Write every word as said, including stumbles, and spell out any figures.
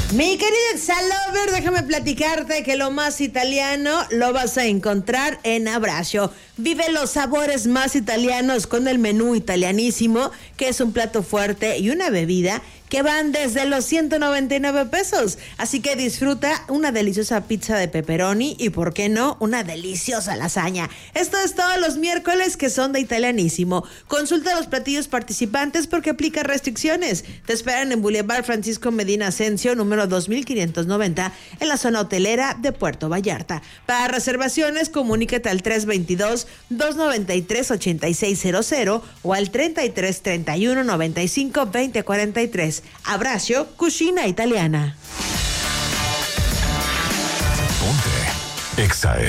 Mi querido Exalover, déjame platicarte que lo más italiano lo vas a encontrar en Abbraccio. Vive los sabores más italianos con el menú italianísimo, que es un plato fuerte y una bebida que van desde los ciento noventa y nueve pesos. Así que disfruta una deliciosa pizza de pepperoni y, ¿por qué no?, una deliciosa lasaña. Esto es todos los miércoles que son de Italianísimo. Consulta los platillos participantes porque aplica restricciones. Te esperan en Boulevard Francisco Medina Asensio, número dos mil quinientos noventa, en la zona hotelera de Puerto Vallarta. Para reservaciones, comunícate al tres dos dos, dos nueve tres, ocho seis cero cero o al treinta y tres, treinta y uno, noventa y cinco, veinte cuarenta y tres. Abbraccio, cucina italiana. Ponte Exa